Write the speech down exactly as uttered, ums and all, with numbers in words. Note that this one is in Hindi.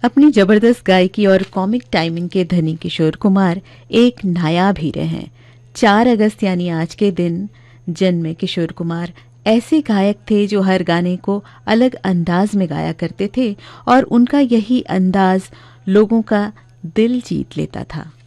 अपनी जबरदस्त गायकी और कॉमिक टाइमिंग के धनी किशोर कुमार एक नायाब हीरे हैं। चार अगस्त यानी आज के दिन जन्मे किशोर कुमार ऐसे गायक थे जो हर गाने को अलग अंदाज में गाया करते थे और उनका यही अंदाज लोगों का दिल जीत लेता था।